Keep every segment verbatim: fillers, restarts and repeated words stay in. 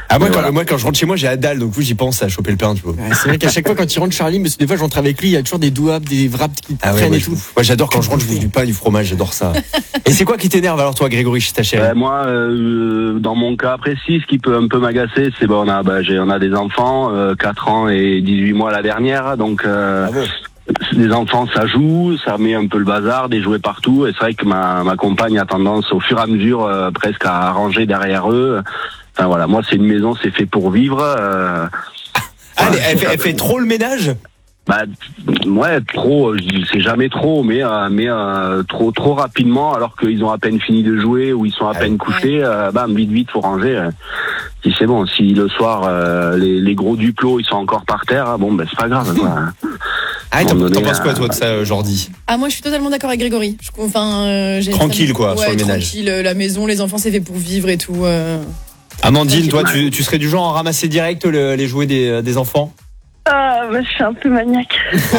Ah, moi, quand, voilà. moi, quand je rentre chez moi, j'ai la dalle, donc vous, j'y pense à choper le pain, tu vois. Ouais, c'est vrai qu'à chaque fois quand tu rentres Charlie, mais des fois je rentre avec lui, il y a toujours des douables, des wraps qui Ah ouais, traînent moi, et je tout. bouffe. Moi, j'adore quand je rentre, je bouffe du pain, du fromage, j'adore ça. Et c'est quoi qui t'énerve alors, toi, Grégory, chez ta chérie? Ben, moi, euh, dans mon cas précis, ce qui peut un peu m'agacer, c'est bon, on a, ben, j'ai, on a des enfants, euh, quatre ans et dix-huit mois la dernière, donc euh, Bravo. les enfants, ça joue, ça met un peu le bazar, des jouets partout, et c'est vrai que ma, ma compagne a tendance, au fur et à mesure, euh, presque à ranger derrière eux. Enfin voilà, moi, c'est une maison, c'est fait pour vivre. Euh, Ah, elle, elle fait, elle fait trop le ménage? Bah ouais, trop, je dis, c'est jamais trop, mais euh, mais euh, trop trop rapidement, alors qu'ils ont à peine fini de jouer ou ils sont à Ah peine oui. couchés, euh, bam, vite vite, faut ranger. Euh. Si c'est bon, si le soir euh, les, les gros duplos ils sont encore par terre, bon ben c'est pas grave. Quoi. Ah, t'en, Bon, t'en donné, penses quoi, euh, toi, de ça, euh, Jordi? Ah, moi, je suis totalement d'accord avec Grégory. Je, enfin, euh, j'ai Tranquille, quoi, ouais, sur le ménage. Tranquille, la maison, les enfants, c'est fait pour vivre et tout. Euh... Amandine, toi, Ouais. tu, tu serais du genre à ramasser direct le- les jouets des, des enfants? Ah, bah, je suis un peu maniaque.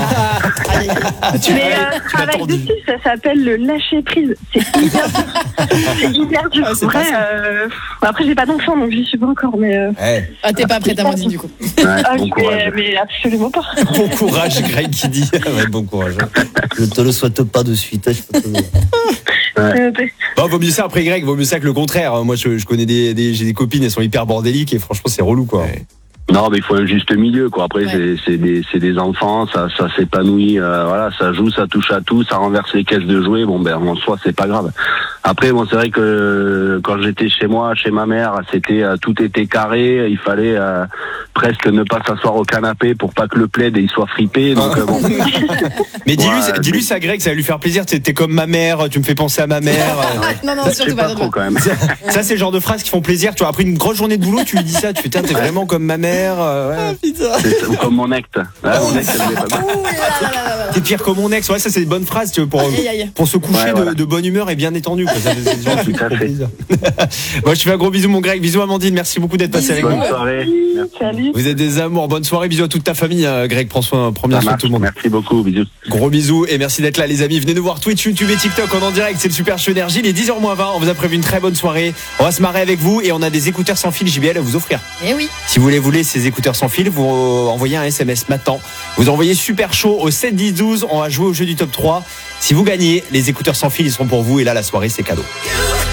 Tu Mais l'as- euh, tu je l'as travaille tordu. dessus, ça s'appelle le lâcher prise. C'est hyper dur. C'est hyper dur. Ah, c'est Vrai, pas ça. euh, bon, après, j'ai pas d'enfant, donc j'y suis pas encore, mais. Euh, Ouais. Ah, t'es pas prête, Amandine, du coup. Ouais, ah, bon je courage. vais- mais absolument pas. Bon courage, Greg qui dit. Ouais, bon courage. Je te le souhaite pas de suite. hein, je peux te le dire. Euh, Bon, vaut mieux ça après Greg, vaut mieux ça que le contraire. Moi, je, je connais des, des, j'ai des copines, elles sont hyper bordéliques et franchement, c'est relou, quoi. Ouais. Non, mais il faut un juste milieu, quoi. Après, Ouais. c'est, c'est des, c'est des enfants, ça, ça s'épanouit, euh, voilà, ça joue, ça touche à tout, ça renverse les caisses de jouets. Bon, ben, en soi, c'est pas grave. Après, bon, c'est vrai que euh, quand j'étais chez moi, chez ma mère, c'était euh, tout était carré. Il fallait euh, presque ne pas s'asseoir au canapé pour pas que le plaid il soit fripé. Donc euh, bon. Mais dis-lui, Ouais, dis-lui mais- ça, Greg, ça va lui faire plaisir. T'es, t'es comme ma mère, tu me fais penser à ma mère. Non, non, Ça, je surtout sais pas. pas surtout trop pas. quand même. Ça, ça, c'est le genre de phrases qui font plaisir. Tu vois, après une grosse journée de boulot, tu lui dis ça, tu fais, tiens, t'es vraiment comme ma mère. euh, ouais. C'est ou comme mon acte. Ah, mon acte, elle me fait pas mal. Ouh là là là là là. T'es pire que mon ex. Ouais, ça, c'est des bonnes phrases, tu vois, pour, Aïe, aïe, aïe. pour se coucher Ouais, de, voilà. de bonne humeur et bien détendu, quoi. Ça, c'est, c'est genre de trucs Tout à qui font fait. plaisir. Moi, je te fais un gros bisou, mon Greg. Bisous, Amandine. Merci beaucoup d'être passé avec Bisous. nous. Bonne soirée. Merci. Salut. Vous êtes des amours. Bonne soirée. Bisous à toute ta famille, hein, Greg. Prends soin, prends bien Ça soin de marche. tout le monde. Merci beaucoup. Bisous. Gros bisous et merci d'être là, les amis. Venez nous voir Twitch, YouTube et TikTok en, en direct. C'est le Super Show Énergie. Il est dix heures moins vingt. On vous a prévu une très bonne soirée. On va se marrer avec vous et on a des écouteurs sans fil J B L à vous offrir. Eh oui. Si vous voulez voler ces écouteurs sans fil, vous envoyez un S M S maintenant. Vous envoyez Super Show au sept dix douze. On va jouer au jeu du top trois. Si vous gagnez, les écouteurs sans fil, ils seront pour vous. Et là, la soirée, c'est cadeau.